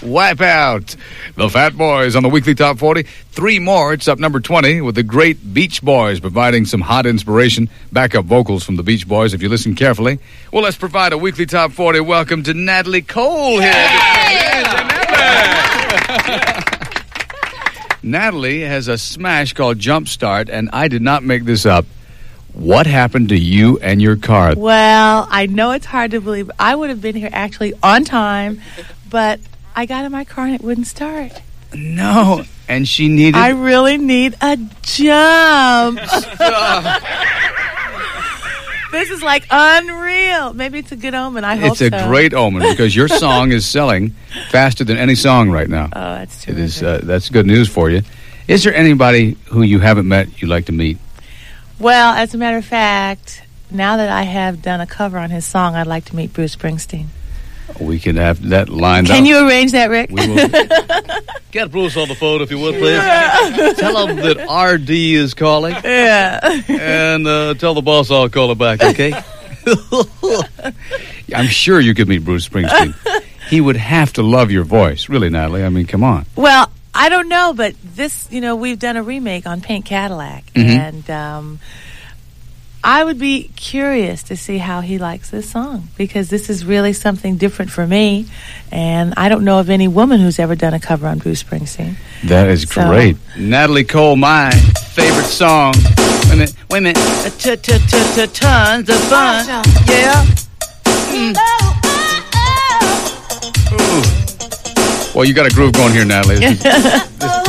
Wipeout. The Fat Boys on the weekly top 40. 3 more. It's up number 20 with the great Beach Boys providing some hot inspiration. Backup vocals from the Beach Boys if you listen carefully. Well, let's provide a weekly top 40. Welcome to Natalie Cole here. Natalie has a smash called Jumpstart, and I did not make this up. What happened to you and your car? Well, I know it's hard to believe. I would have been here actually on time, but I got in my car and it wouldn't start. No, and she needed... I really need a jump. This is like unreal. Maybe it's a good omen. I hope so. It's a great omen because your song is selling faster than any song right now. Oh, that's true. It is. That's good news for you. Is there anybody who you haven't met you'd like to meet? Well, as a matter of fact, now that I have done a cover on his song, I'd like to meet Bruce Springsteen. We can have that lined up. Can you arrange that, Rick? We will. Get Bruce on the phone if you would, please. Tell him that RD is calling. Yeah. And tell the boss I'll call her back, okay? I'm sure you could meet Bruce Springsteen. He would have to love your voice. Really, Natalie. I mean, come on. Well, I don't know, but this, we've done a remake on Pink Cadillac. Mm-hmm. And I would be curious to see how he likes this song because this is really something different for me. And I don't know of any woman who's ever done a cover on Bruce Springsteen. That is great. Natalie Cole, my favorite song. Wait a minute. Tons of fun. Yeah. Well, you got a groove going here, Natalie.